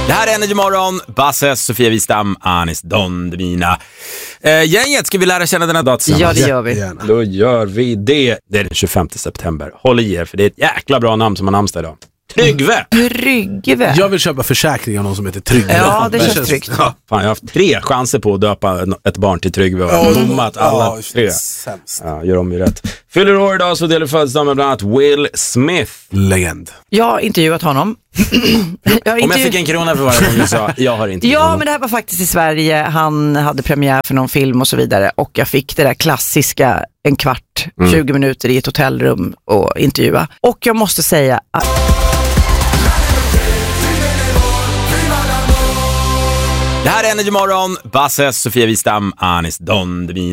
Det här är Energy Morgon, Basses, Sofia Wistam, Anis Don Demina. Gänget, ska vi lära känna den här dagen? Ja, det gör vi. Då gör vi det. Det är den 25 september. Håll i er, för det är ett jäkla bra namn som har namnsdag idag. Tryggve! Tryggve. Jag vill köpa försäkring av någon som heter Tryggve. Ja, det känns tryggt. Ja, fan, jag har haft 3 chanser på att döpa ett barn till Tryggve och bommat alla 3. Ja, gör de ju rätt. Fyller år idag så delar födelsedag med bland annat Will Smith. Legend. Jag har intervjuat honom. Om jag fick en krona för varje gång du sa, jag har inte. Ja, men det här var faktiskt i Sverige. Han hade premiär för någon film och så vidare. Och jag fick det där klassiska, en kvart, 20 minuter i ett hotellrum och intervjua. Och jag måste säga att... Det här är Energy Morgon, Basses, Sofia Wistam, Anis Don Demina.